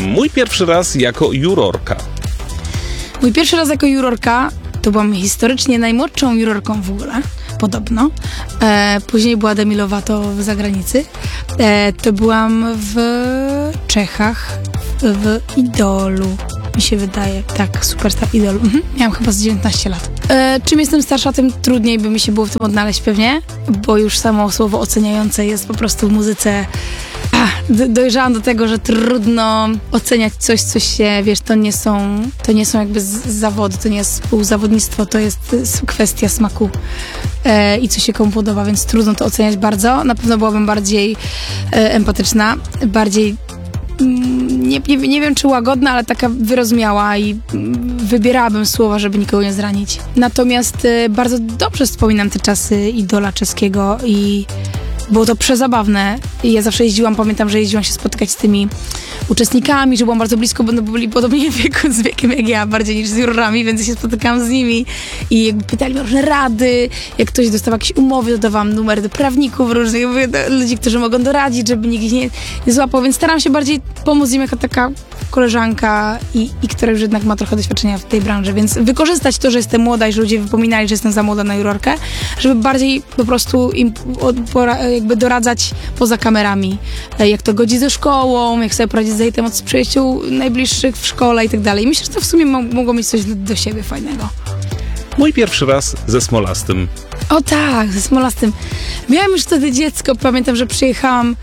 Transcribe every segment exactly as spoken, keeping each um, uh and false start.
Mój pierwszy raz jako jurorka. Mój pierwszy raz jako jurorka to byłam historycznie najmłodszą jurorką w ogóle, podobno. E, później była Demi Lovato w zagranicy. E, to byłam w Czechach, w Idolu, mi się wydaje. Tak, Superstar Idol. Mhm. Miałam chyba z dziewiętnaście lat. E, czym jestem starsza, tym trudniej by mi się było w tym odnaleźć pewnie, bo już samo słowo oceniające jest po prostu w muzyce. Do, dojrzałam do tego, że trudno oceniać coś, co się, wiesz, to nie są, to nie są jakby z, zawody, to nie jest współzawodnictwo, to jest kwestia smaku e, i co się komu podoba, więc trudno to oceniać bardzo. Na pewno byłabym bardziej e, empatyczna, bardziej mm, nie, nie, nie wiem, czy łagodna, ale taka wyrozumiała i mm, wybierałabym słowa, żeby nikogo nie zranić. Natomiast e, bardzo dobrze wspominam te czasy Idola czeskiego i było to przezabawne i ja zawsze jeździłam, pamiętam, że jeździłam się spotykać z tymi uczestnikami, że byłam bardzo blisko, bo byli podobnie w wieku, z wiekiem jak ja, bardziej niż z jurorami, więc się spotykałam z nimi i jakby pytali mnie o różne rady, jak ktoś dostał jakieś umowy, dodawałam numery do prawników różnych, do ludzi, którzy mogą doradzić, żeby nikt nie, nie złapał, więc staram się bardziej pomóc im jako taka koleżanka i, i która już jednak ma trochę doświadczenia w tej branży, więc wykorzystać to, że jestem młoda i że ludzie wypominali, że jestem za młoda na jurorkę, żeby bardziej po prostu im pora, jakby doradzać poza kamerami, jak to godzi ze szkołą, jak sobie poradzić z hejtem od przyjaciół najbliższych w szkole i tak dalej. Myślę, że to w sumie mogło mieć coś do, do siebie fajnego. Mój pierwszy raz ze Smolastym. O tak, ze Smolastym. Miałam już wtedy dziecko, pamiętam, że przyjechałam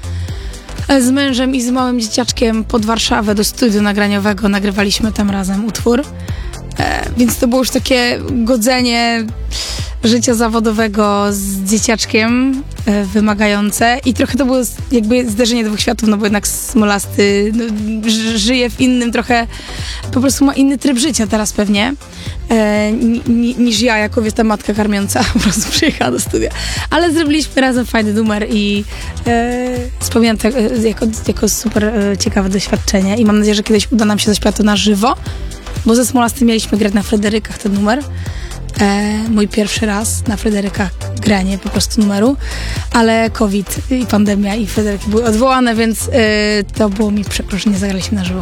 z mężem i z małym dzieciaczkiem pod Warszawę do studiu nagraniowego, nagrywaliśmy tam razem utwór, e, więc to było już takie godzenie życia zawodowego z dzieciaczkiem e, wymagające i trochę to było jakby zderzenie dwóch światów, no bo jednak Smolasty no, ży, żyje w innym trochę, po prostu ma inny tryb życia teraz pewnie e, ni, niż ja, jako wiesz, ta matka karmiąca po prostu przyjechała do studia. Ale zrobiliśmy razem fajny numer i e, wspominam to jako, jako super e, ciekawe doświadczenie i mam nadzieję, że kiedyś uda nam się zaśpiewać to na żywo, bo ze Smolasty mieliśmy grać na Fryderykach ten numer. E, mój pierwszy raz na Fryderykach granie po prostu numeru, ale COVID i pandemia i Fryderyki były odwołane, więc e, to było mi przykro, że nie zagraliśmy na żywo.